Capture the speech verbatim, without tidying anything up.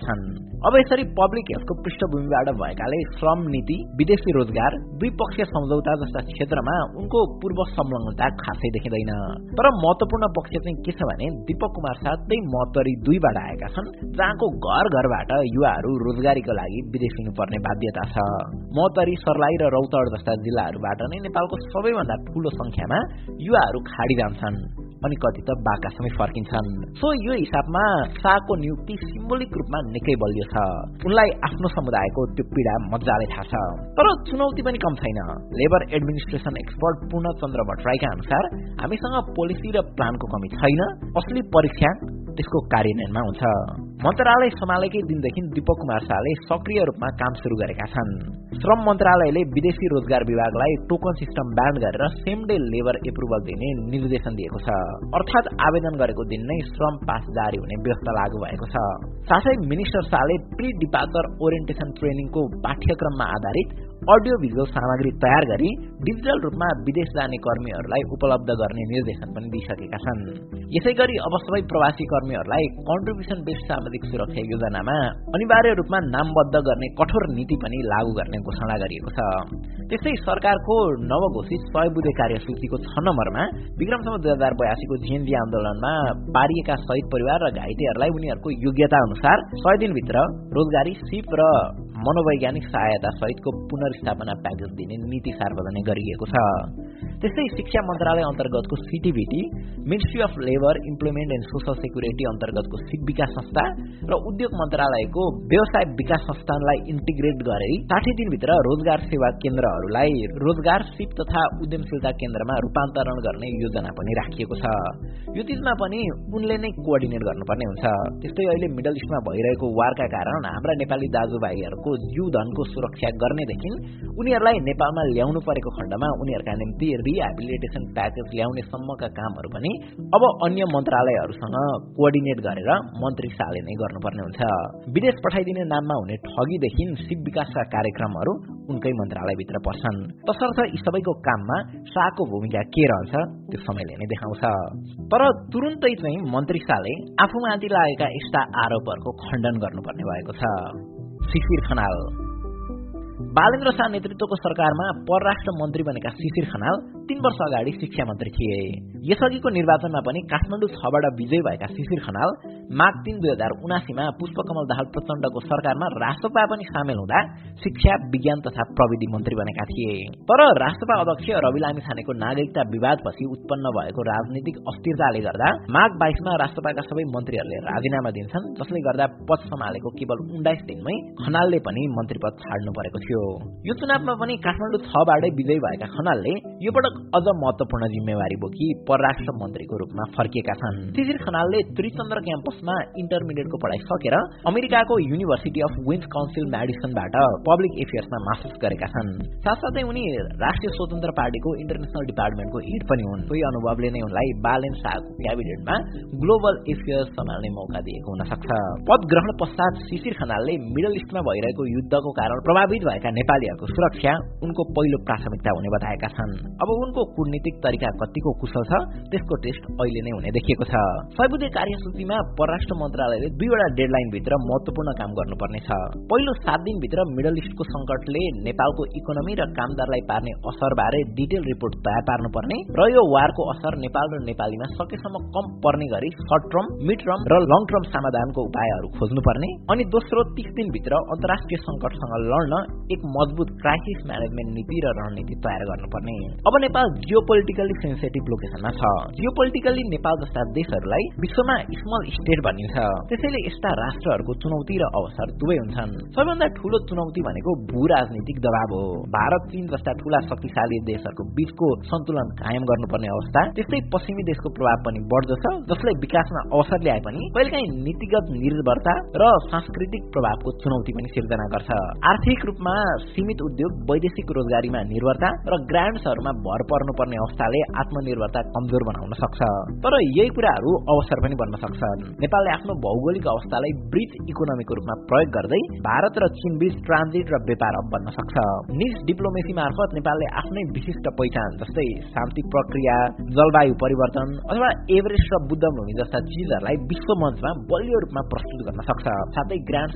छन्। अब यसरी पब्लिक हेल्थको पृष्ठभूमिबाट भएकाले श्रम नीति, विदेशी रोजगार, द्विपक्षीय सम्झौता जस्ता क्षेत्रमा उनको पूर्व संलग्नता खासै देखिँदैन। तर महत्वपूर्ण पक्ष चाहिँ के छ भने दीपक कुमार शाह त्यही महोत्तरी दुईबाट आएका छन्, जहाँको घर घरबाट युवाहरू रोजगारीको लागि विदेश हिँड्नुपर्ने बाध्यता छ। महोत्तरी, सर्लाही र रौतहट जस्ता जिल्लाहरूबाट नै नेपालको सबैभन्दा ठूलो संख्यामा युवाहरू खाडी जान्छन् अनि कति त बाकासम्मै फर्किन्छन्। सो यो हिसाबमा शाहको नियुक्ति सिम्बोलिक रूपमा निकै बलियो छ। उनलाई आफ्नो समुदायको त्यो पीडा मजाले थाहा छ। तर चुनौती पनि कम छैन। लेबर एडमिनिस्ट्रेसन एक्सपर्ट पूर्णचन्द्र भट्टराईका अनुसार हामीसँग पोलिसी र प्लानको कमी छैन, असली परीक्षा त्यसको कार्यान्वयनमा हुन्छ। मन्त्रालय सम्हालेकै दिनदेखि दीपक कुमार शाहले सक्रिय रूपमा काम सुरु गरेका छन्। श्रम मन्त्रालयले विदेशी रोजगार विभागलाई टोकन सिस्टम ब्यान गरेर सेम डे लेबर एप्रुभल दिने निर्देशन दिएको छ। अर्थात् आवेदन गरेको दिन नै श्रम पास जारी हुने व्यवस्था लागू भएको छ। साथै मिनिस्टर शाहले प्री डिपार्चर ओरिएन्टेसन ट्रेनिङको पाठ्यक्रममा आधारित अडियो भिजुअल सामग्री तयार गरी डिजिटल रूपमा विदेश जाने कर्मीहरूलाई उपलब्ध गर्ने निर्देशन पनि दिइसकेका छन्। यसैगरी अब सबै प्रवासी कर्मीहरूलाई कन्ट्रिब्युसन बेस्ड सामाजिक सुरक्षा योजनामा अनिवार्य रूपमा नामबद्ध गर्ने कठोर नीति पनि लागू गर्ने घोषणा गरिएको छ। त्यस्तै सरकारको नवघोषित सय बुँदे कार्यसूचीको छ नम्बरमा विक्रमसम्म दुई हजार बयासीको जेएनजी आन्दोलनमा पारिएका शहीद परिवार र घाइतेहरूलाई उनीहरूको योग्यता अनुसार सय दिनभित्र रोजगारी, सिप र मनोवैज्ञानिक सहायता सहितको पुनर्स्थापना प्याकेज दिने नीति सार्वजनिक गरिएको छ। त्यस्तै शिक्षा मन्त्रालय अन्तर्गतको CTBT, ministry of labour, employment and social security अन्तर्गतको सिप विकास संस्था र उद्योग मन्त्रालयको व्यवसाय विकास संस्थानलाई इन्टिग्रेट गरी साठी दिनभित्र रोजगार सेवा केन्द्रहरूलाई रोजगार, सिप तथा उद्यमशीलता केन्द्रमा रूपान्तरण गर्ने योजना पनि राखिएको छ। यो चिजमा पनि उनले नै कोअर्डिनेट गर्नुपर्ने हुन्छ। त्यस्तै अहिले मिडल इस्टमा भइरहेको वारका कारण हाम्रा नेपाली दाजुभाइहरूको जीव धनको सुरक्षा गर्नेदेखि उनीहरूलाई नेपालमा ल्याउनु परेको खण्डमा उनीहरूका निम्ति रिहेबिलिटेसन प्याकेज ल्याउने सम्मका कामहरू पनि अब अन्य मन्त्रालयहरूसँग कोअर्डिनेट गरेर मन्त्री शाहले नै गर्नुपर्ने हुन्छ। विदेश पठाइदिने नाममा हुने ठगीदेखि सिप विकासका कार्यक्रमहरू उनकै मन्त्रालयभित्र पर्छन्। तसर्थ यी सबैको काममा शाहको भूमिका के रहन्छ त्यो समयले नै देखाउँछ। तर तुरुन्तै चाहिँ मन्त्री शाहले आफूमाथि लागेका यस्ता आरोपहरूको खण्डन गर्नुपर्ने भएको छ। शिशिर खनाल बालेन्द्र शाह नेतृत्वको सरकारमा परराष्ट्र मन्त्री बनेका शिशिर खनाल तीन वर्ष अगाडि शिक्षा मन्त्री थिए। यसअघिको निर्वाचनमा पनि काठमाडौँ छबाट विजयी भएका शिशिर खनाल माघ तीन दुई हजार उनासीमा पुष्पकमल दाहाल प्रचण्डको सरकारमा राष्ट्रपा पनि सामेल हुँदा शिक्षा, विज्ञान तथा प्रविधि मन्त्री बनेका थिए। तर राष्ट्रपा अध्यक्ष रवि लामिछानेको नागरिकता विवादपछि उत्पन्न भएको राजनीतिक अस्थिरताले गर्दा माघ बाइसमा राष्ट्रपाका सबै मन्त्रीहरूले राजीनामा दिन्छन्, जसले गर्दा पद सम्हालेको केवल उन्नाइस दिनमै खनालले पनि मन्त्री पद छाड्नु परेको थियो। यो चुनावमा पनि काठमाडौँ छबाटै विजयी भएका खनालले यो पटक अझ महत्वपूर्ण जिम्मेवारी बोकी परराष्ट्र मन्त्रीको रूपमा फर्किएका छन्। शिशिर खनालले त्रिचन्द्र क्याम्पसमा इन्टरमिडिएटको पढाइ सकेर अमेरिकाको university of wins council म्याडिसनबाट public एफेयर्समा masters गरेका छन्। साथसाथै उनी राष्ट्रिय स्वतन्त्र पार्टीको इन्टरनेसनल डिपार्टमेन्टको हेड पनि हुन्। सोही अनुभवले नै उनलाई बालेन्द्र शाहको क्याबिनेटमा ग्लोबल एफेयर्स सम्हाल्ने मौका दिएको हुन सक्छ। पद ग्रहण पश्चात शिशिर खनालले मिडल इस्टमा भइरहेको युद्धको कारण प्रभावित भएका नेपालीहरूको सुरक्षा उनको पहिलो प्राथमिकता हुने बताएका छन्। अब उनको कूटनीतिक तरिका कतिको कुशल छ त्यसको टेस्ट अहिले नै हुने देखिएको छ। सय बुँदे कार्यसूचीमा परराष्ट्र मन्त्रालयले दुईवटा डेडलाइन भित्र महत्वपूर्ण काम गर्नुपर्ने छ। पहिलो सात दिनभित्र मिडल इस्टको संकटले नेपालको इकोनोमी र कामदारलाई पार्ने असरबारे डिटेल रिपोर्ट तयार पार्नुपर्ने र यो वारको असर नेपाल र नेपालीमा सकेसम्म कम पर्ने गरी सर्ट टर्म, मिड टर्म र लङ टर्म समाधानको उपायहरू खोज्नुपर्ने अनि दोस्रो तीस दिनभित्र अन्तर्राष्ट्रिय संकटसँग लड्न एक मजबुत क्राइसिस म्यानेजमेन्ट नीति र रणनीति तयार गर्नुपर्ने। अब नेपाल जियोपोलिटिकली सेन्सिटिभ लोकेसनमा छ। जियोपोलिटिकली नेपाल जस्ता देशहरूलाई विश्वमा स्मल स्टेट भनिन्छ। त्यसैले यस्ता राष्ट्रहरूको चुनौती र अवसर दुवै हुन्छन्। सबैभन्दा ठूलो चुनौती भनेको भू राजनीतिक दबाव हो। भारत, चीन जस्ता ठूला शक्तिशाली देशहरूको बीचको सन्तुलन कायम गर्नुपर्ने अवस्था, त्यस्तै पश्चिमी देशको प्रभाव पनि बढ्दो छ, जसले विकासमा अवसर ल्याए पनि कहिलेकाहीँ नीतिगत निर्भरता र सांस्कृतिक प्रभावको चुनौती पनि सिर्जना गर्छ। आर्थिक रूपमा सीमित उद्योग, वैदेशिक रोजगारीमा निर्भरता र ग्रान्ट्सहरूमा भर पर्नुपर्ने अवस्थाले आत्मनिर्भरता कमजोर बनाउन सक्छ। तर यही कुराहरू अवसर पनि बन्न सक्छन्। नेपालले आफ्नो भौगोलिक अवस्थालाई ब्रिज इकोनोमीको रूपमा प्रयोग गर्दै भारत र चीन बीच ट्रान्जिट र व्यापार हब बन्न सक्छ। निज डिप्लोमेसी मार्फत नेपालले आफ्नै विशिष्ट पहिचान जस्तै शान्ति प्रक्रिया, जलवायु परिवर्तन अथवा एभरेस्ट र बुद्ध भूमि जस्ता चिजहरूलाई विश्व मञ्चमा बलियो रूपमा प्रस्तुत गर्न सक्छ। साथै ग्रान्ट्स